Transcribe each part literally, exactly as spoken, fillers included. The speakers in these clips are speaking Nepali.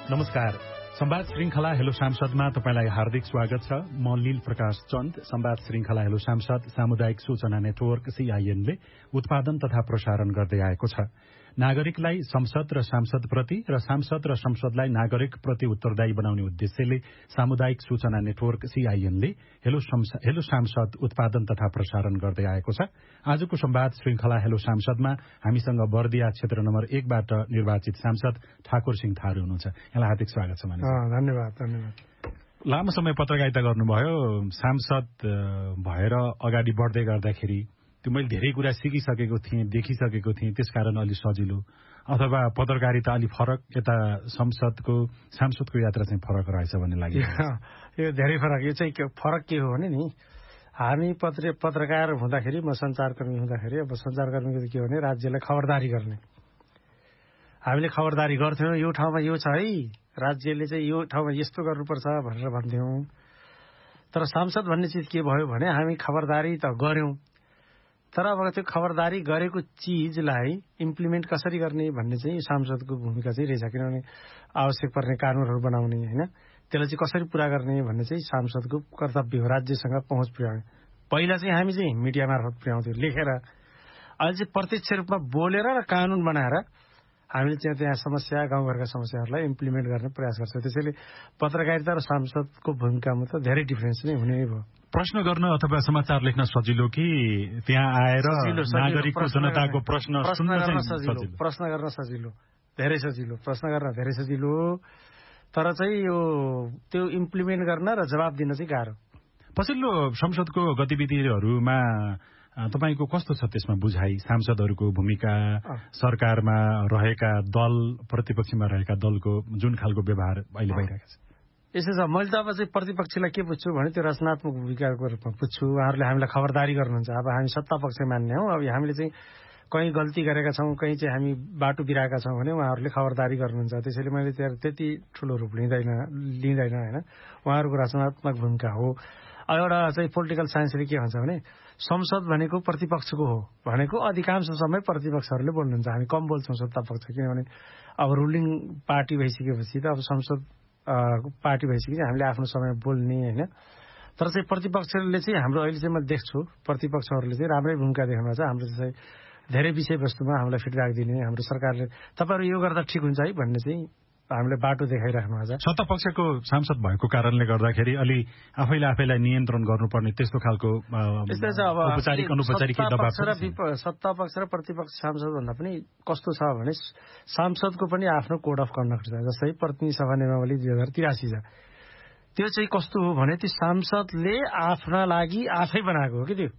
नमस्कार। संवाद श्रृंखला हेलो सांसदमा तपाईलाई हार्दिक स्वागत छ। म लील प्रकाश चन्द। संवाद श्रृंखला हेलो सांसद सामुदायिक सूचना नेटवर्क सीआईएन ले उत्पादन तथा प्रसारण गर्दै आएको छ। नागरिकलाई संसद र सांसद प्रति र सांसद र संसदलाई नागरिक प्रति उत्तरदायी बनाउने उद्देश्यले सामुदायिक सूचना नेटवर्क सीआईएन ले हेलो हेलो सांसद उत्पादन तथा प्रसारण गर्दै आएको छ। आजको संवाद श्रृंखला हेलो सांसदमा हामीसँग बर्दिया क्षेत्र नम्बर एकबाट निर्वाचित सांसद ठाकुर सिंह थारू हुनुहुन्छ। यहाँलाई हार्दिक स्वागत छ। धन्यवाद धन्यवाद। लामो समय पत्रकारिता गर्नुभयो। सांसद भएर अगाडि बढ्दै गर्दाखेरि त्यो मैले धेरै कुरा सिकिसकेको थिएँ, देखिसकेको थिएँ, त्यसकारण अलि सजिलो, अथवा पत्रकारिता अलि फरक, यता संसदको सांसदको यात्रा चाहिँ फरक रहेछ भन्ने लाग्यो। यो धेरै फरक। यो चाहिँ फरक के हो भने नि, हामी पत्र पत्रकार हुँदाखेरि, म सञ्चारकर्मी हुँदाखेरि, अब सञ्चारकर्मीको के हो भने राज्यलाई खबरदारी गर्ने। हामीले खबरदारी गर्थ्यौँ, यो ठाउँमा यो छ है, राज्यले चाहिँ यो ठाउँमा यस्तो गर्नुपर्छ भनेर भन्थ्यौँ। तर सांसद भन्ने चिज के भयो भने हामी खबरदारी त गर्यौँ, तर अब त्यो खबरदारी गरेको चिजलाई इम्प्लिमेन्ट कसरी गर्ने भन्ने चाहिँ सांसदको भूमिका चाहिँ रहेछ। किनभने आवश्यक पर्ने कानुनहरू बनाउने, होइन, त्यसलाई चाहिँ कसरी पूरा गर्ने भन्ने चाहिँ सांसदको कर्तव्य हो, राज्यसँग पहुँच पुर्याउने। पहिला चाहिँ हामी चाहिँ मिडिया मार्फत पुर्याउँथ्यौँ, लेखेर। अहिले चाहिँ प्रत्यक्ष रूपमा बोलेर र कानुन बनाएर हामीले चाहिँ त्यहाँ समस्या, गाउँघरका समस्याहरूलाई इम्प्लिमेन्ट गर्ने प्रयास गर्छौँ। त्यसैले पत्रकारिता र सांसदको भूमिकामा त धेरै डिफरेन्स नै हुने भयो। प्रश्न गर्न अथवा समाचार लेख्न सजिलो कि त्यहाँ आएर नागरिकको जनताको प्रश्न प्रश्न गर्न सजिलो, प्रश्न गर्न सजिलो, धेरै सजिलो, प्रश्न गर्न धेरै सजिलो, तर चाहिँ यो त्यो इम्प्लिमेन्ट गर्न र जवाब दिन चाहिँ गाह्रो। पछिल्लो संसदको गतिविधिहरूमा तपाईको कस्तो छ त्यसमा बुझाइ? सांसदहरूको भूमिका, सरकारमा रहेका दल, प्रतिपक्षमा रहेका दलको जुन खालको व्यवहार अहिले भइरहेको छ? यसो छ, मैले त अब चाहिँ प्रतिपक्षलाई के बुझ्छु भने त्यो रचनात्मक भूमिकाको रूपमा बुझ्छु। उहाँहरूले हामीलाई खबरदारी गर्नुहुन्छ। अब हामी सत्ता पक्ष मान्ने हौँ। अब हामीले चाहिँ कहीँ गल्ती गरेका छौँ, कहीँ चाहिँ हामी बाटो बिराएका छौँ भने उहाँहरूले खबरदारी गर्नुहुन्छ। त्यसैले मैले त्यहाँ त्यति ठुलो रूप लिँदैन लिँदैन होइन, उहाँहरूको रचनात्मक भूमिका हो। अब एउटा चाहिँ पोलिटिकल साइन्सले के भन्छ भने संसद भनेको प्रतिपक्षको हो भनेको अधिकांश समय प्रतिपक्षहरूले बोल्नुहुन्छ, हामी कम बोल्छौँ सत्ता पक्ष। किनभने अब रुलिङ पार्टी भइसकेपछि त अब संसद पार्टी भइसकेपछि हामीले आफ्नो समय बोल्ने, होइन। तर चाहिँ प्रतिपक्षले चाहिँ हाम्रो अहिले चाहिँ म देख्छु प्रतिपक्षहरूले चाहिँ राम्रै भूमिका देख्नु छ। हाम्रो चाहिँ धेरै विषयवस्तुमा हामीलाई फिडब्याक दिने, हाम्रो सरकारले तपाईँहरू यो गर्दा ठिक हुन्छ है भन्ने चाहिँ हामीले बाटो देखाइराख्नु छ। सत्ता पक्षको सांसद भएको कारणले गर्दाखेरि अलि आफैले आफैलाई नियन्त्रण गर्नुपर्ने त्यस्तो खालको औपचारिक अनौपचारिक दबाव छ। सत्ता पक्ष र प्रतिपक्ष सांसद भन्दा पनि कस्तो छ भने सांसदको पनि आफ्नो कोड अफ कन्डक्ट छ। जस्तै प्रतिनिधि सभा नियमावली दुई हजार तिरासी छ। त्यो चाहिँ कस्तो हो भने त्यो सांसदले आफ्ना लागि आफै बनाएको हो कि त्यो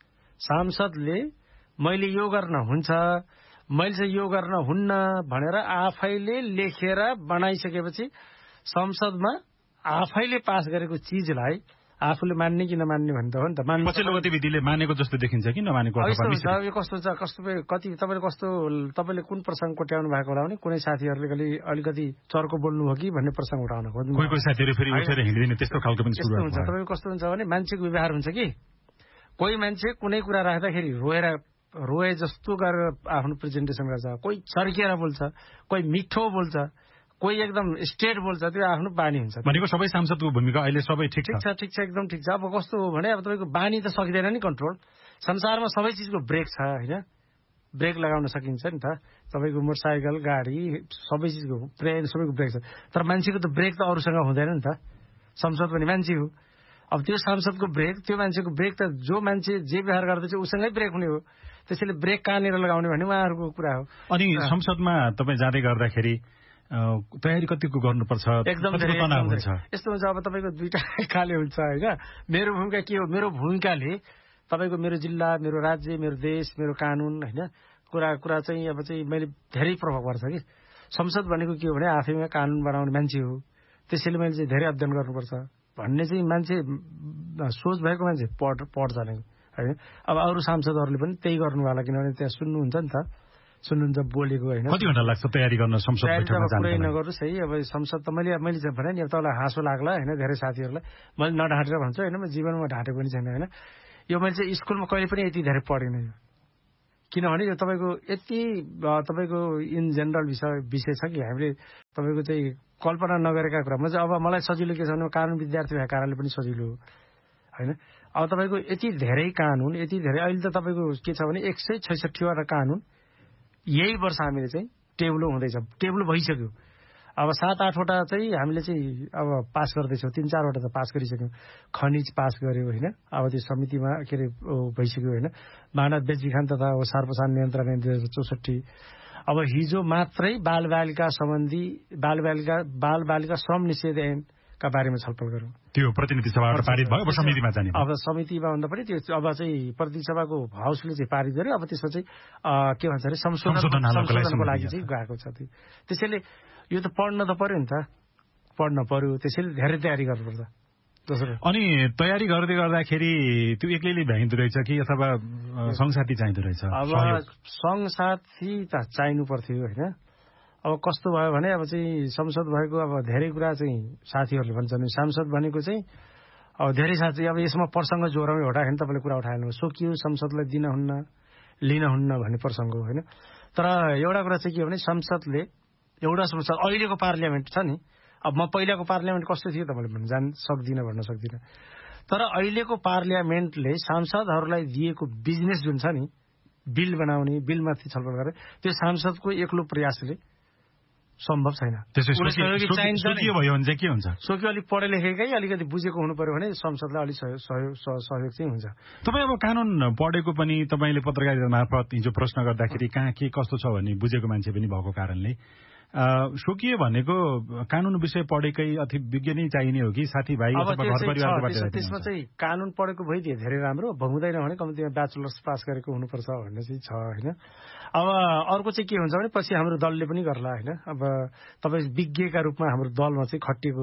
सांसदले मैले यो गर्न हुन्छ, मैले चाहिँ यो गर्न हुन्न भनेर आफैले लेखेर बनाइसकेपछि संसदमा आफैले पास गरेको चिजलाई आफूले मान्ने कि नमान्ने भन्ने त हो नि त। मान्ने पछिल्लो गतिविधिले मानेको जस्तो देखिन्छ कि नमानेको? यो कस्तो छ, कस्तो कति तपाईँले कस्तो तपाईँले कुन प्रसङ्ग कोट्याउनु भएको होला भने कुनै साथीहरूले अलि अलिकति चर्को बोल्नु हो कि भन्ने प्रसङ्ग उठाउन खोज्नु। कोही कोही साथीहरू फेरि उठेर हिँड्दिने त्यस्तो खालको पनि सुरु हुन्छ। तपाईँको कस्तो हुन्छ भने मान्छेको व्यवहार हुन्छ कि कोही मान्छे कुनै कुरा राख्दाखेरि रोएर रोए जस्तो गरेर आफ्नो प्रेजेन्टेसन गर्छ, कोही चर्किएर बोल्छ, कोही मिठो बोल्छ, कोही एकदम स्ट्रेट बोल्छ। त्यो आफ्नो बानी हुन्छ। भनेको सबै सांसदको भूमिका अहिले सबै ठिक छ? ठिक छ, एकदम ठिक छ। अब कस्तो हो भने अब तपाईँको बानी त सकिँदैन नि कन्ट्रोल। संसारमा सबै चिजको ब्रेक छ, होइन, ब्रेक लगाउन सकिन्छ नि त। तपाईँको मोटरसाइकल, गाडी, सबै चिजको ट्रेन सबैको ब्रेक छ। तर मान्छेको त ब्रेक त अरूसँग हुँदैन नि त। संसद पनि मान्छे हो। अब त्यो सांसदको ब्रेक, त्यो मान्छेको ब्रेक त जो मान्छे जे व्यवहार गर्दैछ उसँगै ब्रेक हुने हो। त्यसैले ब्रेक कहाँनिर लगाउने भन्ने उहाँहरूको कुरा हो। अनि संसदमा तपाईँ जाँदै गर्दाखेरि तयारी कतिको गर्नुपर्छ? एकदम तनाव हुन्छ। यस्तो हुन्छ, अब तपाईँको दुईटा खाले हुन्छ, होइन। मेरो भूमिका के हो? मेरो भूमिकाले तपाईँको मेरो जिल्ला, मेरो राज्य, मेरो देश, मेरो कानुन, होइन, कुरा कुरा चाहिँ अब चाहिँ मैले धेरै प्रभाव पर्छ कि संसद भनेको के हो भने आफैमा कानुन बनाउने मान्छे हो। त्यसैले मैले चाहिँ धेरै अध्ययन गर्नुपर्छ भन्ने चाहिँ मान्छे सोच भएको मान्छे पढ पढ्छ नै, होइन। अब अरू सांसदहरूले पनि त्यही गर्नुभयो, किनभने त्यहाँ सुन्नुहुन्छ नि त, सुन्नुहुन्छ बोलेको, होइन। कति घण्टा लाग्छ तयारी गर्न संसद बैठकमा जान? पुरै नगर्नुहोस् है। अब संसद त मैले मैले भने नि, अब तपाईँलाई हाँसो लाग्ला, होइन, धेरै साथीहरूलाई मैले नढाँटेर भन्छु, होइन, म जीवनमा ढाँटे पनि छैन, होइन। यो मैले चाहिँ स्कुलमा कहिले पनि यति धेरै पढेन। यो किनभने यो तपाईँको यति तपाईँको इन जेनरल विषय विषय छ कि हामीले तपाईँको चाहिँ कल्पना नगरेका कुरा म चाहिँ अब मलाई सजिलो के छ भने कानुन विद्यार्थी भएको कारणले पनि सजिलो होइन। अब तपाईँको यति धेरै कानुन यति धेरै अहिले त तपाईँको के छ भने एक सय छैसठीवटा कानुन यही वर्ष हामीले चाहिँ टेबुलो हुँदैछ, टेबुलो भइसक्यो। अब सात आठवटा चाहिँ हामीले चाहिँ अब पास गर्दैछौँ, तिन चारवटा त पास गरिसक्यौँ। खनिज पास गर्यो होइन, अब त्यो समितिमा के अरे भइसक्यो होइन। मानव बेचबिखान तथा ओसार पसार नियन्त्रण ऐन दुई हजार चौसठी। अब हिजो मात्रै बालबालिका सम्बन्धी बालबालिका बालबालिका श्रम निषेध ऐनका बारेमा छलफल गरौँ। त्यो प्रतिनिधि सभाबाट पारित भयो, अब समितिमा जाने। अब समितिमा भन्दा पनि त्यो अब चाहिँ प्रतिनिधि सभाको हाउसले चाहिँ पारित गर्यो। अब त्यसमा चाहिँ के भन्छ अरे संशोधनको लागि चाहिँ गएको छ। त्यो त्यसैले यो त पढ्न त पर्यो नि त, पढ्न पर्यो। त्यसैले धेरै तयारी गर्नुपर्छ। दोस्रो अनि तयारी गर्दै गर्दाखेरि त्यो एक्लैले भ्याइँदो रहेछ कि अथवा सङ्घसाथी चाहिँदो रहेछ? अब सङ्घसाथी त चाहिनु पर्थ्यो होइन। अब कस्तो भयो भने अब चाहिँ संसद भएको अब धेरै कुरा चाहिँ साथीहरूले भन्छन् सांसद भनेको चाहिँ अब धेरै साथी अब यसमा प्रसङ्ग जोराउने होटाखेरि तपाईँले कुरा उठाएन, सोकियो संसदलाई दिनहुन्न लिनहुन्न भन्ने प्रसङ्ग हो होइन। तर एउटा कुरा चाहिँ के हो भने संसदले एउटा संसद अहिलेको पार्लियामेन्ट छ नि, अब म पहिलाको पार्लियामेन्ट कस्तो थियो तपाईँले भन्न जान सक्दिनँ भन्न सक्दिनँ। तर अहिलेको पार्लियामेन्टले सांसदहरूलाई दिएको बिजनेस जुन छ नि, बिल बनाउने बिलमाथि छलफल गरे, त्यो सांसदको एक्लो प्रयासले सम्भव छैन। सोकियो भयो भने चाहिँ के हुन्छ? सोकियो अलिक पढे लेखेकै अलिकति बुझेको हुनु पर्यो भने संसदलाई अलिक सहयोग सहयोग चाहिँ हुन्छ। तपाईँ अब कानुन पढेको पनि, तपाईँले पत्रकारिता मार्फत हिजो प्रश्न गर्दाखेरि कहाँ के कस्तो छ भन्ने बुझेको मान्छे पनि भएको कारणले सोकियो भनेको कानुन विषय पढेकै अथि विज्ञ नै चाहिने हो कि साथीभाइ अथवा घर परिवारबाट? त्यसमा चाहिँ कानुन पढेको भइदिए धेरै राम्रो, हुँदैन भने कम्तीमा ब्याचलर्स पास गरेको हुनुपर्छ भन्ने चाहिँ छ होइन। अब अर्को चाहिँ के हुन्छ भने पछि हाम्रो दलले पनि गर्ला होइन। अब तपाईँ विज्ञका रूपमा हाम्रो दलमा चाहिँ खटिएको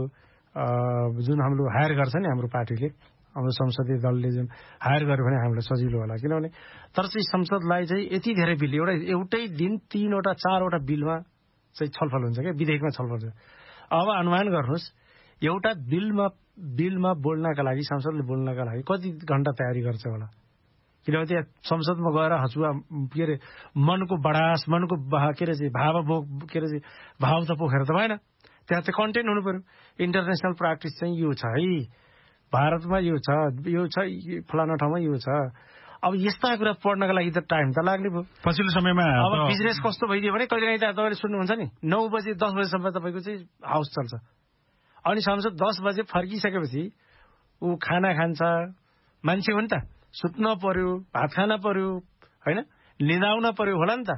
जुन हाम्रो हायर गर्छ नि हाम्रो पार्टीले, हाम्रो संसदीय दलले जुन हायर गर्यो भने हामीलाई सजिलो होला। किनभने तर चाहिँ संसदलाई चाहिँ यति धेरै बिल एउटा एउटै दिन तीनवटा चारवटा बिलमा चाहिँ छलफल हुन्छ क्या, विधेयकमा छलफल हुन्छ। अब अनुमान गर्नुहोस् एउटा बिलमा बिलमा बोल्नका लागि संसदले बोल्नका लागि कति घण्टा तयारी गर्छ होला। किनभने त्यहाँ संसदमा गएर हचुवा के अरे मनको बडास मनको के अरे चाहिँ भाव बोक के अरे चाहिँ भाव त पोखेर त भएन, त्यहाँ चाहिँ कन्टेन्ट हुनु पर्यो। इन्टरनेसनल प्र्याक्टिस चाहिँ यो छ है, भारतमा यो छ यो छ फलाना ठाउँमा यो छ। अब यस्ता कुरा पढ्नका लागि त टाइम त लाग्ने भयो। पछिल्लो समयमा अब बिजनेस कस्तो भइदियो भने कहिलेकाहीँ त तपाईँले सुन्नुहुन्छ नि नौ बजे दस बजेसम्म तपाईँको चाहिँ हाउस चल्छ, अनि संसद दस बजे फर्किसकेपछि ऊ खाना खान्छ, मान्छे हो नि त, सुत्न पर्यो, भात खान पर्यो होइन, निदाउन पर्यो होला नि त।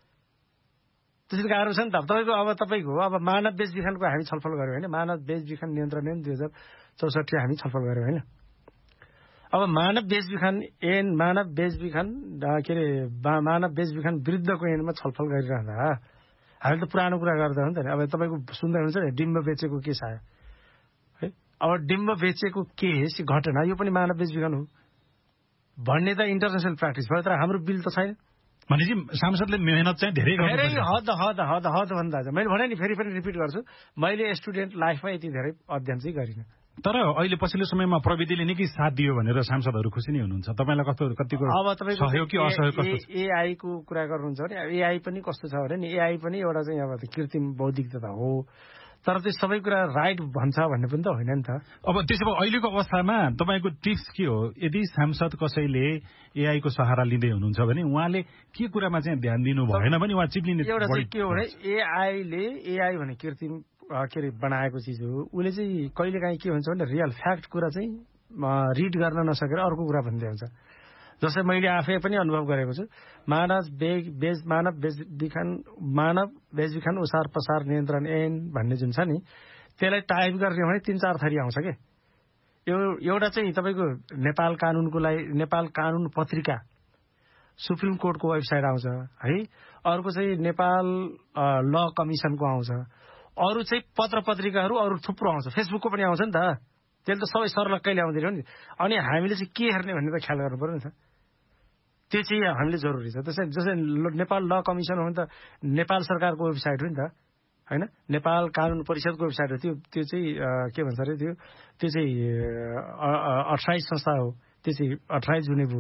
त्यसरी गाह्रो छ नि त। तपाईँको अब तपाईँको अब मानव बेचबिखानको हामी छलफल गऱ्यौँ होइन, मानव बेचबिखान नियन्त्रण ऐन दुई हजार चौसठी हामी छलफल गऱ्यौँ होइन। अब मानव बेचबिखान ऐन मानव बेचबिखान के अरे मानव बेचबिखान विरुद्धको ऐनमा छलफल गरिरहँदा हामीले त पुरानो कुरा गर्दा हो नि त। अब तपाईँको सुन्दै हुन्छ नि डिम्ब बेचेको केस आयो है, अब डिम्ब बेचेको केस घटना यो पनि मानव बेचबिखान हो भन्ने त इन्टरनेसनल प्र्याक्टिस भयो, तर हाम्रो बिल त छैन। भनेपछि सांसदले मेहनत चाहिँ धेरै धेरै हद हद हद हद भन्दा मैले भने नि फेरि फेरि रिपिट गर्छु, मैले स्टुडेन्ट लाइफमा यति धेरै अध्ययन चाहिँ गरिनँ। तर अहिले पछिल्लो समयमा प्रविधिले निकै साथ दियो भनेर सांसदहरू खुसी नै हुनुहुन्छ। तपाईँलाई कस्तो कतिको अब तपाईँको सहयोग कि असहयोग कस्तो? एआई को कुरा गर्नुहुन्छ भने एआई पनि कस्तो छ भने नि, एआई पनि एउटा चाहिँ अब कृत्रिम बौद्धिकता हो, तर त्यो सबै कुरा राइट भन्छ भन्ने पनि त होइन नि त। अब त्यसो भए अहिलेको अवस्थामा तपाईँको टिप्स के हो? यदि सांसद कसैले एआई को सहारा लिँदै हुनुहुन्छ भने उहाँले के कुरामा चाहिँ ध्यान दिनु भएन भने उहाँ चिप्लिने? एउटा चाहिँ के हो भने एआईले एआई भने कृत्रिम के अरे बनाएको चिज हो, उसले चाहिँ कहिलेकाहीँ के हुन्छ भने रियल फ्याक्ट कुरा चाहिँ रिड गर्न नसकेर अर्को कुरा भन्दै हुन्छ। जस्तै मैले आफै पनि अनुभव गरेको छु, मानव बेच बेच मानव बेचबिखान मानव बेचबिखान ओसार पसार नियन्त्रण ऐन भन्ने जुन छ नि, त्यसलाई टाइप गर्ने भने तिन चार थरी आउँछ के। यो एउटा चाहिँ तपाईँको नेपाल कानुनको लागि नेपाल कानुन पत्रिका सुप्रिम कोर्टको वेबसाइट आउँछ है, अर्को चाहिँ नेपाल ल कमिसनको आउँछ, अरू चाहिँ पत्र पत्रिकाहरू अरू थुप्रो आउँछ, फेसबुकको पनि आउँछ नि त। त्यसले त सबै सर्लक्कै ल्याउँदैन नि। अनि हामीले चाहिँ के हेर्ने भन्ने त ख्याल गर्नु पर्यो नि त, त्यो चाहिँ हामीले जरुरी छ। त्यसै जस्तै नेपाल ल कमिसन हो नि त, नेपाल सरकारको वेबसाइट हो नि त होइन, नेपाल कानुन परिषदको वेबसाइट हो, त्यो त्यो चाहिँ के भन्छ अरे त्यो त्यो चाहिँ अठाइस संस्था हो, त्यो चाहिँ अठाइस जुने भयो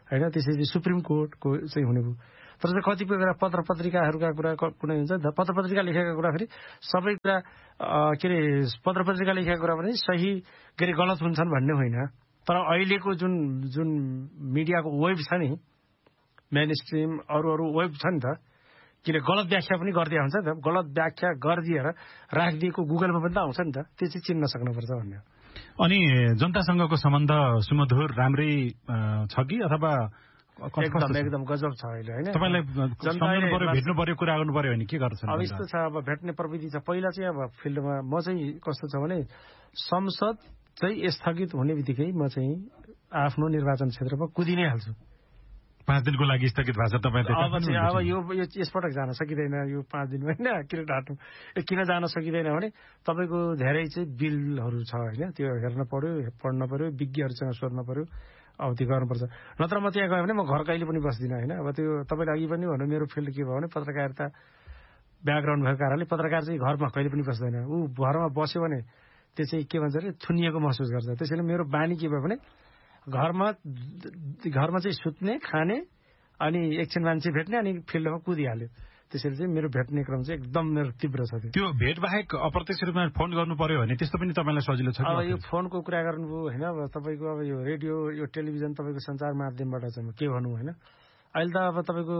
होइन, त्यसपछि सुप्रिम कोर्टको चाहिँ हुने भयो। तर चाहिँ कतिपय कुरा पत्र पत्रिकाहरूका कुरा कुनै हुन्छ नि त, पत्र पत्रिका लेखेका कुरा फेरि सबै कुरा के अरे पत्र पत्रिका लेखेका कुरा पनि सही के अरे गलत हुन्छन् भन्ने होइन। तर अहिलेको जुन जुन मिडियाको वेब छ नि, मेन स्ट्रिम अरू अरू वेब छ नि त, किन गलत व्याख्या पनि गरिदिया हुन्छ नि त, गलत व्याख्या गरिदिएर राखिदिएको गुगलमा पनि त आउँछ नि त, त्यो चाहिँ चिन्न सक्नुपर्छ भन्ने। अनि जनतासँगको सम्बन्ध सुमधुर राम्रै छ कि अथवा एकदम एकदम गजब छ अहिले होइन? तपाईँलाई सम्झाउनु पर्यो, भेट्नु पर्यो, कुरा गर्नु पर्यो भने के गर्छन्? अब यस्तो छ, अब भेट्ने प्रविधि छ। पहिला चाहिँ अब फिल्डमा म चाहिँ कस्तो छ भने संसद चाहिँ स्थगित हुने बित्तिकै म चाहिँ आफ्नो निर्वाचन क्षेत्रमा कुदि नै हाल्छु। पाँच दिनको लागि स्थगित भएको छ तपाईँ? अब चाहिँ अब यो यसपटक जान सकिँदैन, यो पाँच दिन होइन, किन डाँट्नु, किन जान सकिँदैन भने तपाईँको धेरै चाहिँ बिलहरू छ होइन, त्यो हेर्न पर्यो, पढ्न पर्यो, विज्ञहरूसँग सोध्न पर्यो, अब त्यो गर्नुपर्छ। नत्र म त्यहाँ गयो भने म घर कहिले पनि बस्दिनँ होइन। अब त्यो तपाईँले अघि पनि भन्नु मेरो फिल्ड के भयो भने पत्रकारिता ब्याकग्राउन्ड भएको कारणले पत्रकार चाहिँ घरमा कहिले पनि बस्दैन। ऊ घरमा बस्यो भने त्यो चाहिँ के भन्छ अरे थुनिएको महसुस गर्छ। त्यसैले मेरो बानी के भयो भने घरमा घरमा चाहिँ सुत्ने, खाने, अनि एकछिन मान्छे भेट्ने, अनि फिल्डमा कुदिहाल्यो। त्यसैले चाहिँ मेरो भेट्ने क्रम चाहिँ एकदम मेरो तीव्र छ। त्यो भेट बाहेक अप्रत्यक्ष रूपमा फोन गर्नु पर्यो भने त्यस्तो पनि तपाईँलाई सजिलो छ? अब यो फोनको कुरा गर्नुभयो होइन, अब तपाईँको अब यो रेडियो, यो टेलिभिजन तपाईँको सञ्चार माध्यमबाट चाहिँ के भनौँ होइन। अहिले त अब तपाईँको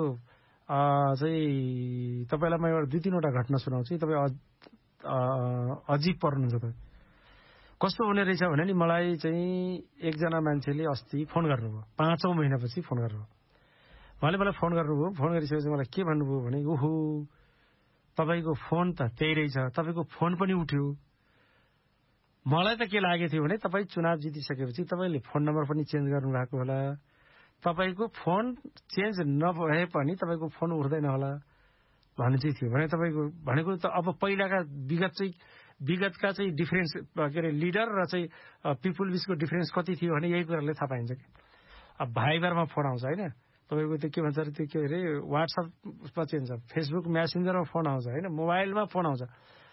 चाहिँ तपाईँलाई म एउटा दुई तिनवटा घटना सुनाउँछु, तपाईँ अजिब पर्नुहुन्छ। तपाईँ कस्तो हुने रहेछ भने नि मलाई चाहिँ एकजना मान्छेले अस्ति फोन गर्नुभयो, पाँचौँ महिनापछि फोन गर्नुभयो। उहाँले मलाई फोन गर्नुभयो, फोन गरिसकेपछि मलाई के भन्नुभयो भने ओहो तपाईँको फोन त त्यही रहेछ, तपाईँको फोन पनि उठ्यो। मलाई त के लागेको थियो भने तपाईँ चुनाव जितिसकेपछि तपाईँले फोन नम्बर पनि चेन्ज गर्नुभएको होला, तपाईँको फोन चेन्ज नभए पनि तपाईँको फोन उठ्दैन होला भन्ने चाहिँ थियो। भने तपाईँको भनेको त अब पहिलाका विगत चाहिँ विगतका चाहिँ डिफरेन्स के अरे लिडर र चाहिँ पिपुल बिचको डिफरेन्स कति थियो भने यही कुराले थाहा पाइन्छ कि। अब भाइबरमा फोन आउँछ होइन, तपाईँको त्यो के भन्छ अरे त्यो के अरे वाट्सएपमा चेन्ज, फेसबुक म्यासेन्जरमा फोन आउँछ होइन, मोबाइलमा फोन आउँछ।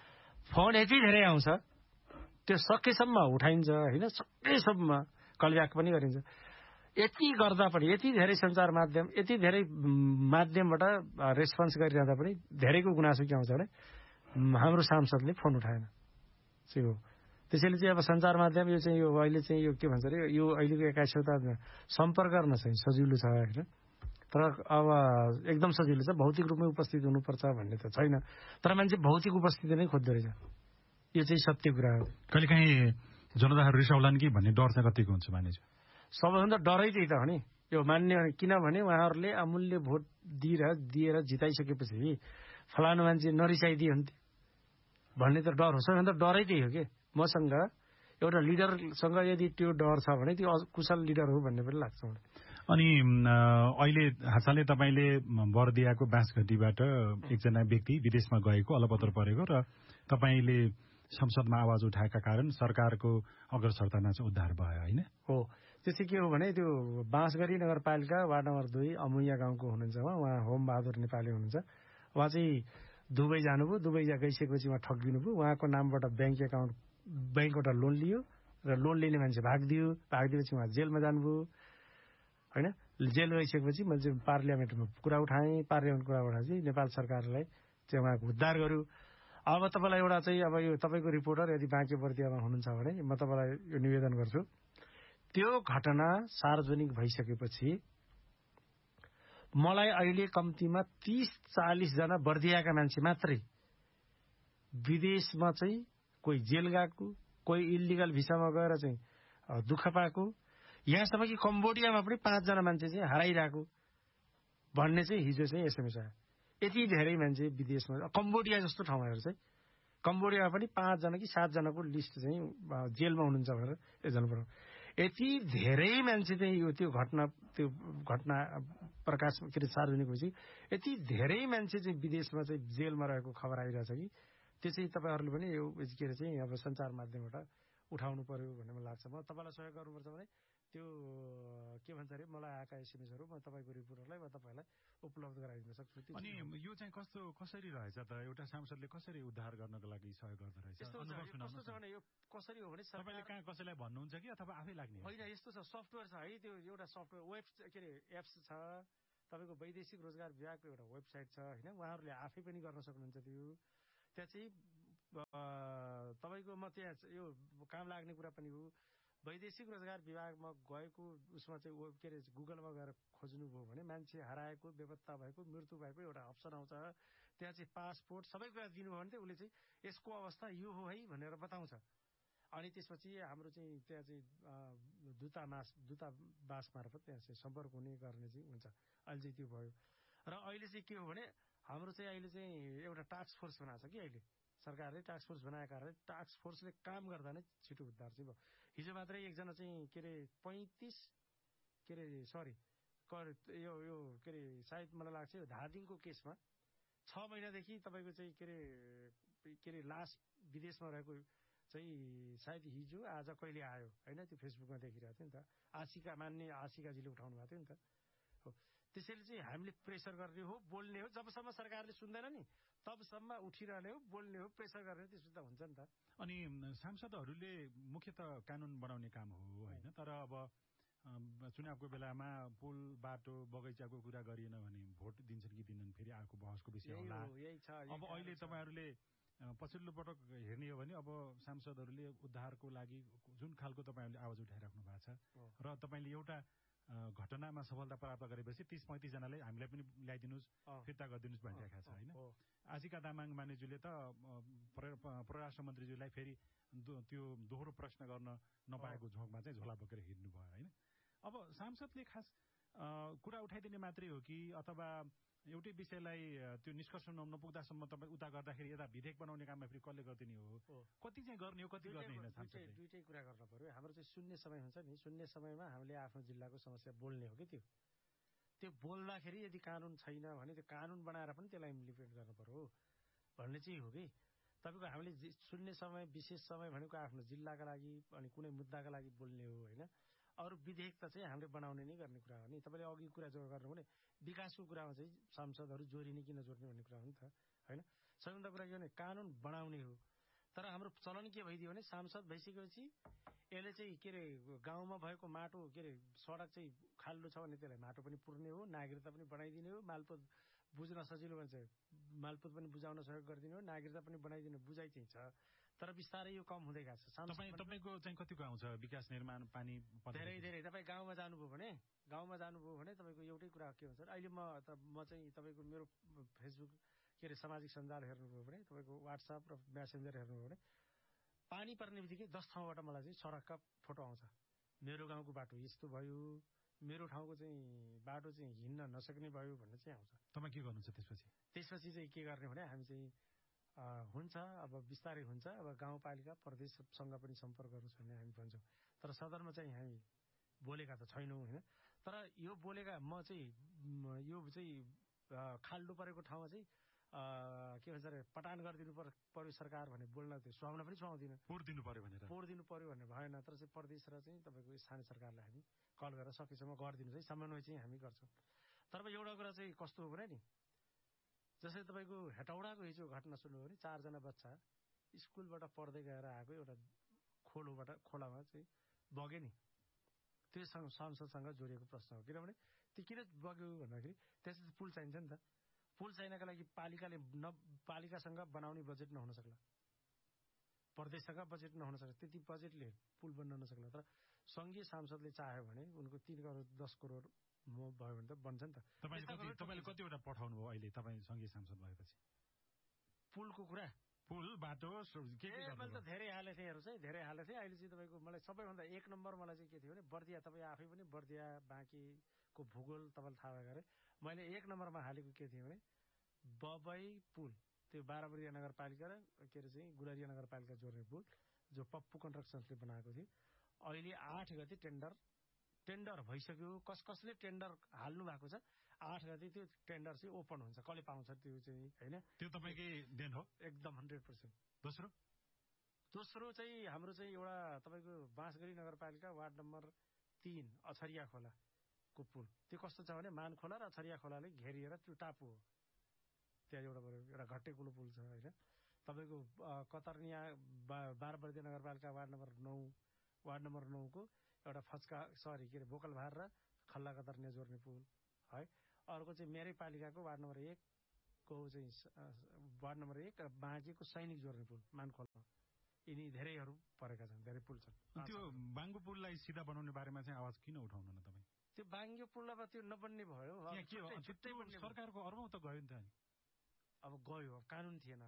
फोन यति धेरै आउँछ त्यो सकेसम्म उठाइन्छ होइन, सकेसम्म कलब्याक पनि गरिन्छ। यति गर्दा पनि यति धेरै सञ्चार माध्यम यति धेरै माध्यमबाट रेस्पोन्स गरिरहँदा पनि धेरैको गुनासो के आउँछ भने हाम्रो सांसदले फोन उठाएन चाहिँ हो। त्यसैले चाहिँ अब सञ्चार माध्यम यो चाहिँ यो अहिले चाहिँ यो के भन्छ अरे यो अहिलेको एक्काइसौँ सम्पर्क गर्न चाहिँ सजिलो छ होइन। तर अब एकदम सजिलो छ, भौतिक रूपमै उपस्थित हुनुपर्छ भन्ने त छैन। तर मान्छे भौतिक उपस्थिति नै खोज्दो रहेछ, यो चाहिँ सत्य कुरा हो। कहिलेकाहीँ जनताहरू रिसाउलान् कि भन्ने डर चाहिँ कतिको हुन्छ मानिस? सबैभन्दा डरै त्यही त हो नि यो मान्ने, किनभने उहाँहरूले अमूल्य भोट दिएर दिएर जिताइसकेपछि फलानु मान्छे नरिसाइदियो भने भन्ने त डर हो। सबैभन्दा डरै त्यही हो कि मसँग एउटा लिडरसँग यदि त्यो डर छ भने त्यो कुशल लिडर हो भन्ने पनि लाग्छ मलाई। अनि अहिले हालसालै तपाईँले बर्दियाको बाँसघटीबाट एकजना व्यक्ति विदेशमा गएको अलपत्र परेको र तपाईँले संसदमा आवाज उठाएका कारण सरकारको अग्रसरतामा चाहिँ उद्धार भयो होइन? हो, त्यो चाहिँ के हो भने त्यो बाँसघटी नगरपालिका वार्ड नम्बर दुई अमुया गाउँको हुनुहुन्छ उहाँ उहाँ होम बहादुर नेपाली हुनुहुन्छ। उहाँ चाहिँ दुबई जानुभयो, दुबई गइसकेपछि उहाँ ठगिनुभयो। उहाँको नामबाट ब्याङ्क एकाउन्ट ब्याङ्कबाट लोन लियो र लोन लिने मान्छे भागिदियो, भागिदिएपछि उहाँ जेलमा जानुभयो होइन। जेल गइसकेपछि मैले चाहिँ पार्लियामेन्टमा कुरा उठाएँ, पार्लियामेन्ट कुरा उठाएपछि नेपाल सरकारलाई चाहिँ उहाँको उद्धार गर्यो। अब तपाईँलाई एउटा चाहिँ अब यो तपाईँको रिपोर्टर यदि बाँके बर्दियामा हुनुहुन्छ भने म तपाईँलाई यो निवेदन गर्छु, त्यो घटना सार्वजनिक भइसकेपछि मलाई अहिले कम्तीमा तीस चालिसजना बर्दियाका मान्छे मात्रै विदेशमा चाहिँ कोही जेल गएको, कोही इलिगल भिसामा गएर चाहिँ दुःख पाएको, यहाँसम्म कि कम्बोडियामा पनि पाँचजना मान्छे चाहिँ हराइरहेको भन्ने चाहिँ हिजो चाहिँ एसएमएस आयो। यति धेरै मान्छे विदेशमा, कम्बोडिया जस्तो ठाउँहरू चाहिँ कम्बोडियामा पनि पाँचजना कि सातजनाको लिस्ट चाहिँ जेलमा हुनुहुन्छ भनेर एकजना पऱ्यो। यति धेरै मान्छे चाहिँ यो त्यो घटना त्यो घटना प्रकाश के अरे सार्वजनिक भएपछि यति धेरै मान्छे चाहिँ विदेशमा चाहिँ जेलमा रहेको खबर आइरहेछ कि त्यो चाहिँ तपाईँहरूले पनि यो के अरे चाहिँ अब सञ्चार माध्यमबाट उठाउनु पर्यो भन्ने मलाई लाग्छ। म तपाईँलाई सहयोग गर्नुपर्छ भने त्यो के भन्छ अरे मलाई आएका एसएमएसहरू म तपाईँको रिपोर्टरलाई वा तपाईँलाई उपलब्ध गराइदिन सक्छु। अनि यो चाहिँ कस्तो कसरी रहेछ त? एउटा सांसदले कसरी उद्धार गर्नको लागि सहयोग गर्दो रहेछ? कस्तो छ भने यो कसरी हो भने तपाईँले कहाँ कसैलाई भन्नुहुन्छ कि अथवा आफै लाग्ने? होइन, यस्तो छ, सफ्टवेयर छ है, त्यो एउटा सफ्टवेयर वेब के अरे एप्स छ, तपाईँको वैदेशिक रोजगार विभागको एउटा वेबसाइट छ होइन, उहाँहरूले आफै पनि गर्न सक्नुहुन्छ। त्यो त्यहाँ चाहिँ तपाईँको म त्यहाँ यो काम लाग्ने कुरा पनि हो, वैदेशिक रोजगार विभागमा गएको उसमा चाहिँ के अरे गुगलमा गएर खोज्नुभयो भने मान्छे हराएको, बेपत्ता भएको, मृत्यु भएको एउटा अप्सन आउँछ। त्यहाँ चाहिँ पासपोर्ट सबै कुरा दिनुभयो भने चाहिँ उसले चाहिँ यसको अवस्था यो हो है भनेर बताउँछ। अनि त्यसपछि हाम्रो चाहिँ त्यहाँ चाहिँ दूतावास दूतावास मार्फत त्यहाँ चाहिँ सम्पर्क हुने गर्ने चाहिँ हुन्छ। अहिले चाहिँ त्यो भयो। र अहिले चाहिँ के हो भने हाम्रो चाहिँ अहिले चाहिँ एउटा टास्क फोर्स बनाएको छ कि अहिले सरकारले टास्क फोर्स बनाएको कारणले टास्क फोर्सले काम गर्दा नै छिटो उद्धार चाहिँ भयो। हिजो मात्रै एकजना चाहिँ के अरे पैँतिस के अरे सरी यो यो के अरे सायद मलाई लाग्छ यो धादिङको केसमा छ महिनादेखि तपाईँको चाहिँ के अरे के अरे लास विदेशमा रहेको चाहिँ सायद हिजो आज कहिले आयो होइन, त्यो फेसबुकमा देखिरहेको थियो नि त। आशिका मान्ने आशिकाजीले उठाउनु भएको थियो नि त। हो त्यसैले चाहिँ हामीले प्रेसर गर्ने हो, बोल्ने हो। जबसम्म सरकारले सुन्दैन नि तबसम्म उठिरहने हो, बोल्ने हो, प्रेसर गर्ने हो, त्यसो त हुन्छ नि त। अनि सांसदहरूले मुख्यत कानून बनाउने काम हो होइन, तर अब चुनावको बेलामा पुल बाटो बगैँचाको कुरा गरिएन भने भोट दिन्छन् कि दिन्छन् फेरि अर्को बहसको विषय होला। अब अहिले तपाईँहरूले पछिल्लो पटक हेर्ने हो भने अब सांसदहरूले उद्धारको लागि जुन खालको तपाईँहरूले आवाज उठाइराख्नु भएको छ र तपाईँले एउटा घटनामा सफलता प्राप्त गरेपछि तीस पैंतिस जनाले हामीलाई पनि ल्याइदिनुहोस्, फिर्ता गरिदिनुहोस् भनिरहेको छ होइन। आशिका तामाङ मानेज्यूले त परराष्ट्र मन्त्रीज्यूलाई फेरि त्यो दोहोरो प्रश्न गर्न नपाएको झोकमा चाहिँ झोला बोकेर हिँड्नुभयो होइन। अब सांसदले खास कुरा उठाइदिने मात्रै हो कि अथवा एउटै विषयलाई त्यो निष्कर्ष नपुग्दासम्म तपाईँ उता गर्दाखेरि यता विधेयक बनाउने काममा फेरि कसले गरिदिने हो? कति चाहिँ गर्ने हो, कति गर्ने होइन? सांसदले दुईटै कुरा गर्न पर्यो। हाम्रो चाहिँ शून्य समय हुन्छ नि, शून्य समयमा हामीले आफ्नो जिल्लाको समस्या बोल्ने हो कि त्यो त्यो बोल्दाखेरि यदि कानुन छैन भने त्यो कानुन बनाएर पनि त्यसलाई इम्प्लिमेन्ट गर्नु पर्यो भन्ने चाहिँ हो कि तपाईँको हामीले शून्य समय विशेष समय भनेको आफ्नो जिल्लाका लागि अनि कुनै मुद्दाका लागि बोल्ने हो होइन। अरू विधेयक त चाहिँ हामीले बनाउने नै गर्ने कुरा हो नि। तपाईँले अघि कुरा जो गर्नु भने विकासको कुरामा चाहिँ सांसदहरू जोडिने कि नजोड्ने भन्ने कुरा हो नि त होइन। सबैभन्दा कुरा के भने कानुन बनाउने हो। तर हाम्रो चलन के भइदियो भने सांसद भइसकेपछि यसले चाहिँ के अरे गाउँमा भएको माटो के अरे सडक चाहिँ खाल्डो छ भने त्यसलाई माटो पनि पुर्ने हो, नागरिकता पनि बनाइदिने हो, मालपोत बुझ्न सजिलो भन्छ मालपोत पनि बुझाउन सहयोग गरिदिने हो, नागरिकता पनि बनाइदिने बुझाइ चाहिँ छ। तर बिस्तारै यो कम हुँदै गएको छ। तपाईँको चाहिँ कतिको आउँछ विकास निर्माण पानी? धेरै धेरै। तपाईँ गाउँमा जानुभयो भने गाउँमा जानुभयो भने तपाईँको एउटै कुरा के हुन्छ अहिले म त म चाहिँ तपाईँको मेरो फेसबुक के अरे सामाजिक सञ्जाल हेर्नुभयो भने तपाईँको वाट्सएप र मेसेन्जर हेर्नुभयो भने पानी पर्ने बित्तिकै दस ठाउँबाट मलाई चाहिँ सडकका फोटो आउँछ। मेरो गाउँको बाटो यस्तो भयो, मेरो ठाउँको चाहिँ बाटो चाहिँ हिँड्न नसक्ने भयो भन्ने चाहिँ आउँछ। तपाईँ के गर्नुहुन्छ त्यसपछि? त्यसपछि चाहिँ के गर्ने भने हामी चाहिँ हुन्छ अब बिस्तारै हुन्छ। अब गाउँपालिका प्रदेशसँग पनि सम्पर्क गर्नु छ भने हामी भन्छौँ। तर सदनमा चाहिँ हामी बोलेका त छैनौँ होइन। तर यो बोलेका म चाहिँ यो चाहिँ खाल्डो परेको ठाउँमा चाहिँ के भन्छ अरे पटान गरिदिनु पर्यो सरकार भने बोल्न त्यो सुहाउन पनि सुहाउँदिनँ। पोहोर दिनु पर्यो भनेर पोहोर दिनु पर्यो भन्ने भएन। तर चाहिँ प्रदेश र चाहिँ तपाईँको स्थानीय सरकारलाई हामी कल गरेर सकेसम्म गरिदिनु चाहिँ समन्वय चाहिँ हामी गर्छौँ। तर एउटा कुरा चाहिँ कस्तो हो भने नि जसरी तपाईँको हेटौडाको हिजो घटना सुन्नुभयो भने चारजना बच्चा स्कुलबाट पढ्दै गएर आएको एउटा खोलोबाट खोलामा चाहिँ बग्यो नि। त्यो संसदसँग जोडिएको प्रश्न हो। किनभने त्यो किन बग्यो भन्दाखेरि त्यसपछि पुल चाहिन्छ नि त। पुल चाहिनका लागि पालिकाले न पालिकासँग बनाउने बजेट नहुन सक्ला, प्रदेशसँग बजेट नहुन सक्छ, त्यति बजेटले पुल बन्न नसक्ला। तर सङ्घीय सांसदले चाह्यो भने उनको तीन करोड दस करोड म भयो भने त बन्छ नि त। तपाईँले तपाईँले कतिवटा पठाउनु भयो अहिले तपाईँ सङ्घीय सांसद भएपछि? पुलको कुरा पुल बाटो के के मैले त धेरै हालेको थिएँ हेर्नुहोस् है, धेरै हालेको थिएँ। अहिले चाहिँ तपाईँको मलाई सबैभन्दा एक नम्बर मलाई चाहिँ के थियो भने बर्दिया, तपाईँ आफै पनि बर्दिया बाँकीको भूगोल तपाईँलाई थाहा भएको अरे मैले एक नम्बरमा हालेको के थियो भने बबई पुल, त्यो बाह्रबरिया नगरपालिका र के अरे चाहिँ गुलरिया नगरपालिका जोड्ने पुल जो पप्पु कन्स्ट्रक्सन्सले बनाएको थियो। अहिले आठ गते टेन्डर टेन्डर भइसक्यो। कस कसले टेन्डर हाल्नु भएको छ। आठ गते त्यो टेन्डर चाहिँ ओपन हुन्छ। कसले पाउँछ त्यो चाहिँ होइन। त्यो तपाईँकै देन हो एकदम हन्ड्रेड पर्सेन्ट। दोस्रो दोस्रो चाहिँ हाम्रो चाहिँ एउटा तपाईँको बाँसगढी नगरपालिका वार्ड नम्बर तीन अछरिया खोलाको पुल त्यो कस्तो छ भने मान खोला र अछरिया खोलाले घेरिएर त्यो टापु हो। त्यहाँ एउटा एउटा घट्टेकुलो पुल छ होइन। तपाईँको कतर्निया बारबर्दिया नगरपालिका वार्ड नम्बर नौ वार्ड नम्बर नौको एउटा फच्का सरी के अरे बोकलभार र खल्ला कतर्निया जोड्ने पुल है। अर्को चाहिँ मेरै पालिकाको वार्ड नम्बर एकको चाहिँ वार्ड नम्बर एक र बाँकेको सैनिक जोड्ने पुल मानखोला। यिनी धेरैहरू परेका छन्, धेरै पुल छन्। त्यो बाङ्गो पुललाई सिधा बनाउने बारेमा चाहिँ आवाज किन उठाउनु न तपाईँ? त्यो बाङ्गो पुललाई त्यो नबन्ने भयो, सरकारको अर्बौं त गयो नि त। अब गयो, कानुन थिएन,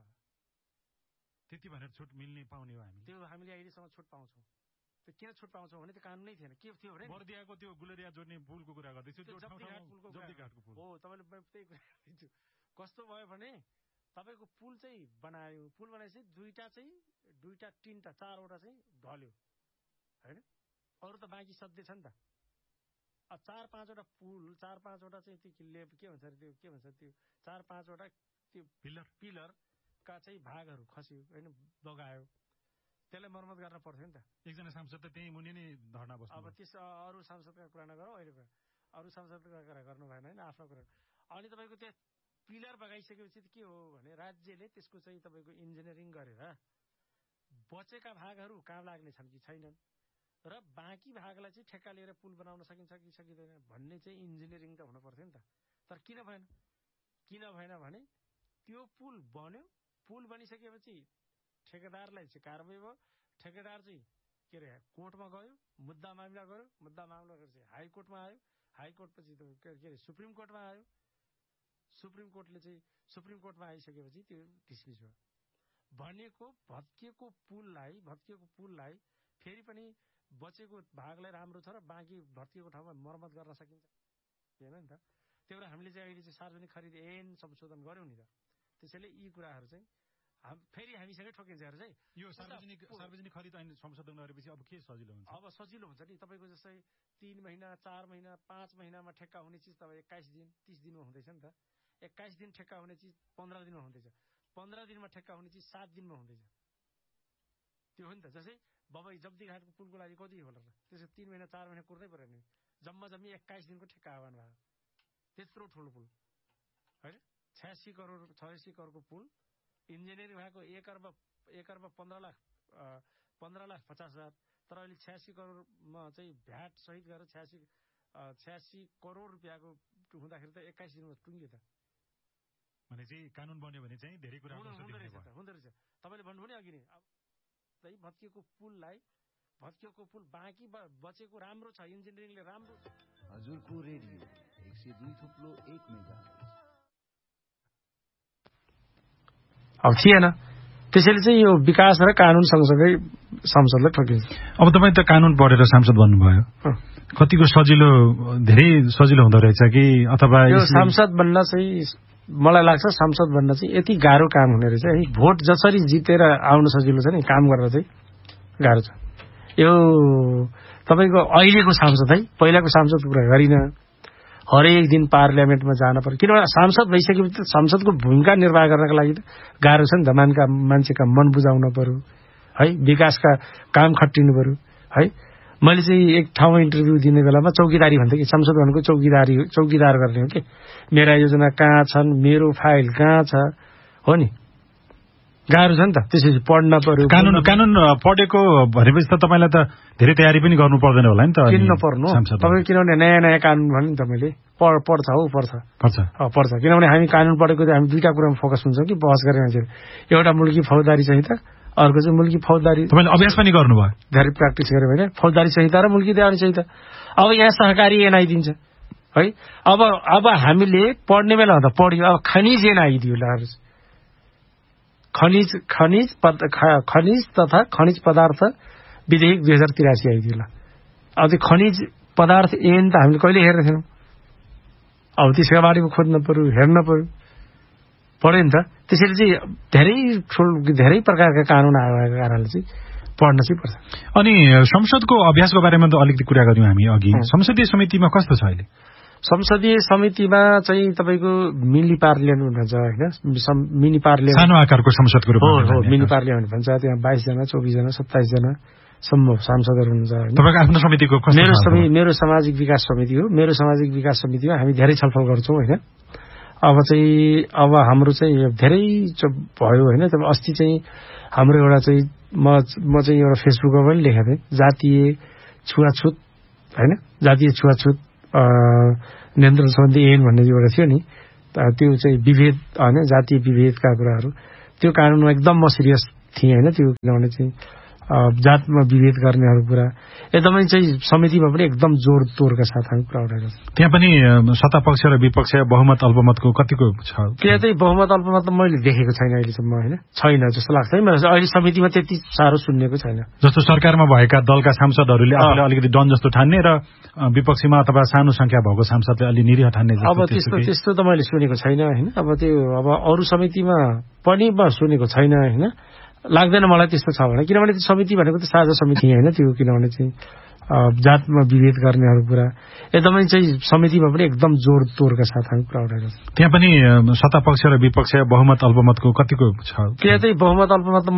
त्यति भनेर छुट मिल्ने पाउने हो हामी। त्यो हामीले अहिलेसम्म छुट पाउँछौँ। त्यो किन छुट पाउँछौँ भने त्यो कानुनै थिएन। के थियो भने बर्दियाको त्यो गुलेरिया जोड्ने पुलको कुरा गर्दैछु, जब्दीघाटको पुल हो। तपाईँले त्यही कुरा दिन्छु। कस्तो भयो भने तपाईँको पुल चाहिँ बनायो, पुल बनाएपछि दुईटा चाहिँ दुईटा तिनवटा चारवटा चाहिँ ढल्यो होइन। अरू त बाँकी सधैँ छ नि त। अब चार पाँचवटा पुल चार पाँचवटा चाहिँ त्यो लेप के भन्छ अरे त्यो के भन्छ त्यो चार पाँचवटा त्यो पिलर पिलरका चाहिँ भागहरू खस्यो होइन, बगायो। त्यसलाई मर्मत गर्न पर्थ्यो नि त। एकजना सांसद त त्यही मुनि नै धर्ना बस्नु। अब त्यस अरू सांसदका कुरा नगरौँ, अहिले अरू सांसदका कुरा गर्नु भएन होइन, आफ्नो कुरा। अनि तपाईँको त्यहाँ पिलर बगाइसकेपछि के हो भने राज्यले त्यसको चाहिँ तपाईँको इन्जिनियरिङ गरेर बचेका भागहरू कहाँ लाग्ने छन् कि छैनन् र बाँकी भागलाई चाहिँ ठेक्का लिएर पुल बनाउन सकिन्छ कि सकिँदैन भन्ने चाहिँ इन्जिनियरिङ त हुनु पर्थ्यो नि त। तर किन भएन? किन भएन भने त्यो पुल बन्यो, पुल बनिसकेपछि ठेकेदारलाई चाहिँ कारबाही भयो। ठेकेदार चाहिँ के अरे कोर्टमा गयो, मुद्दा मामिला गर्यो, मुद्दा मामिला गरेर चाहिँ हाइकोर्टमा आयो, हाइकोर्टपछि के अरे सुप्रिम कोर्टमा आयो, सुप्रिम कोर्टले चाहिँ सुप्रिम कोर्टमा आइसकेपछि त्यो डिसमिस भयो। भनेको भत्किएको पुललाई भत्किएको पुललाई फेरि पनि बचेको भागलाई राम्रो छ र बाँकी भत्किएको ठाउँमा मर्मत गर्न सकिन्छ होइन नि त। त्यो भएर हामीले चाहिँ अहिले चाहिँ सार्वजनिक खरिद ऐन संशोधन गर्यौँ नि त। त्यसैले यी कुराहरू चाहिँ फेरि हामीसँगै ठोकिन्छ चाहिँ यो सार्वजनिक सार्वजनिक खरिद ऐन संशोधन गरेपछि अब के सजिलो हुन्छ? अब सजिलो हुन्छ नि। तपाईँको जस्तै तीन महिना चार महिना पाँच महिनामा ठेक्का हुने चिज तपाईँ एक्काइस दिन तीस दिनमा हुँदैछ नि त। एक्काइस दिन ठेक्का हुने चिज पन्ध्र दिनमा हुँदैछ, पन्ध्र दिनमा ठेक्का हुने चिज सात दिनमा हुँदैछ। त्यो हो नि त। जस्तै बबई जब्दीघाटको पुलको लागि कति होला र त्यसो तीन महिना चार महिना कुर्नै पऱ्यो नि। जम्मा जम्मी एक्काइस दिनको ठेक्का आह्वान भयो। त्यत्रो ठुलो पुल होइन, छयासी करोड छयासी करोडको पुल इन्जिनियरिङ भएको एक अर्ब एक अर्ब पन्ध्र लाख पन्ध्र लाख पचास हजार। तर अहिले छयासी करोडमा चाहिँ भ्याट सहित गरेर छयासी छयासी करोड रुपियाँको हुँदाखेरि त एक्काइस दिनमा टुङ्ग्यो त। भने चाहिँ कानुन बन्यो भने चाहिँ धेरै कुरा हुँदो रहेछ हुँदो रहेछ। तपाईँले भन्नुभयो नि अघि नै अब भत्किएको पुललाई भत्किएको पुल बाँकी बचेको राम्रो छ, इन्जिनियरिङले राम्रो। हजुरको रेडियो एक सय दुई थुप्लो एक मेगा अब थिएन। त्यसैले चाहिँ यो विकास र कानुन सँगसँगै संसदलाई ठोकिन्छ। अब तपाईँ त कानुन पढेर सांसद बन्नुभयो, कतिको सजिलो धेरै सजिलो हुँदो रहेछ कि अथवा यो सांसद बन्न चाहिँ मलाई लाग्छ सांसद बन्न चाहिँ यति गाह्रो काम हुने रहेछ है। भोट जसरी जितेर आउनु सजिलो छ नि, काम गरेर चाहिँ गाह्रो छ। यो तपाईँको अहिलेको सांसद है, पहिलाको सांसदको कुरा गरिन। हरेक दिन पार्लियामेन्टमा जान पर्यो, किनभने सांसद भइसकेपछि त संसदको भूमिका निर्वाह गर्नका लागि त गाह्रो छ नि त। मानका मान्छेका मन बुझाउन पर्यो है, विकासका काम खटिनु पर्यो है। मैले चाहिँ एक ठाउँमा इन्टरभ्यू दिने बेलामा चौकीदारी भन्थेँ कि संसद भनेको चौकीदारी चौकीदार गर्ने हो कि। मेरा योजना कहाँ छन्, मेरो फाइल कहाँ छ हो नि। गाह्रो छ नि त। त्यसपछि पढ्न पर्यो। कानुन कानुन पढेको भनेपछि त तपाईँलाई त धेरै तयारी पनि गर्नु पर्दैन होला नि त। किन नपर्नु तपाईँ, किनभने नयाँ नयाँ कानुन भने नि त मैले पढ पढ्छ हौ पर्छ पर्छ पर्छ किनभने हामी कानुन पढेको हामी दुईवटा कुरामा फोकस हुन्छौँ कि बहस गर्ने मान्छेहरू। एउटा मुल्की फौजदारी संहिता, अर्को चाहिँ मुल्की फौजदारी। तपाईँले अभ्यास पनि गर्नुभयो, धेरै प्र्याक्टिस गरेँ होइन। फौजदारी संहिता र मुल्की देवानी संहिता। अब यहाँ सहकारी ऐन आइदिन्छ है। अब अब हामीले पढ्ने बेला त पढ्यो। अब खनिज ऐन आइदियो ल, खनिज खनिज खनिज तथा खनिज पदार्थ विधेयक दुई हजार तिरासी आइदियो ल। अब त्यो खनिज पदार्थ ऐन त हामीले कहिले हेरेको थिएनौँ। अब त्यसका बारेमा खोज्न पर्यो, हेर्न पर्यो पढ्यो नि त। त्यसैले चाहिँ धेरै ठुलो धेरै प्रकारका कानुन आएको कारणले चाहिँ पढ्न चाहिँ पर्छ। अनि संसदको अभ्यासको बारेमा त अलिकति कुरा गऱ्यौँ हामी अघि। संसदीय समितिमा कस्तो छ अहिले? संसदीय समितिमा चाहिँ तपाईँको मिनी पार्लियामेन्ट भन्छ होइन, मिनी पार्लियामेन्ट सानो आकारको संसदको रूपमा हो। मिनी पार्लियामेन्ट भन्छ। त्यहाँ बाइसजना चौबिसजना सत्ताइसजना सम्भव सांसदहरू हुनुहुन्छ। तपाईँको आफ्नो समितिको मेरो समिति मेरो सामाजिक विकास समिति हो। मेरो सामाजिक विकास समितिमा हामी धेरै छलफल गर्छौँ होइन। अब चाहिँ अब हाम्रो चाहिँ धेरै भयो होइन। तब अस्ति चाहिँ हाम्रो एउटा चाहिँ म म चाहिँ एउटा फेसबुकमा पनि लेखेको थिएँ, जातीय छुवाछुत होइन, जातीय छुवाछुत नियन्त्रण सम्बन्धी ऐन भन्ने एउटा थियो नि, त्यो चाहिँ विभेद होइन, जातीय विभेदका कुराहरू, त्यो कानुनमा एकदम म सिरियस थिएँ होइन। त्यो किनभने चाहिँ जातमा विभेद गर्नेहरू कुरा एकदमै चाहिँ समितिमा पनि एकदम जोड तोडका साथ हामी कुरा उठाएको छ। त्यहाँ पनि सत्ता पक्ष र विपक्ष बहुमत अल्पमतको कतिको छ? त्यहाँ चाहिँ बहुमत अल्पमत त मैले देखेको छैन अहिलेसम्म होइन, छैन जस्तो लाग्छ है मलाई। अहिले समितिमा त्यति साह्रो सुन्नेको छैन। जस्तो सरकारमा भएका दलका सांसदहरूले आफूले अलिकति डन जस्तो ठान्ने र विपक्षीमा अथवा सानो संख्या भएको सांसदले अलि निरीह ठान्ने जस्तो। अब त्यस्तो त्यस्तो त मैले सुनेको छैन होइन। अब त्यो अब अरू समितिमा पनि म सुनेको छैन होइन, लाग्दैन मलाई त्यस्तो छ भने। किनभने त्यो समिति भनेको त साझा समिति होइन त्यो, किनभने चाहिँ जातमा विभेद गर्नेहरू कुरा एकदमै चाहिँ समितिमा पनि एकदम जोड तोडका साथ हामी कुरा उठाएको छ। त्यहाँ पनि सत्ता पक्ष र विपक्ष बहुमत अल्पमतको कतिको छ? त्यहाँ चाहिँ बहुमत अल्पमत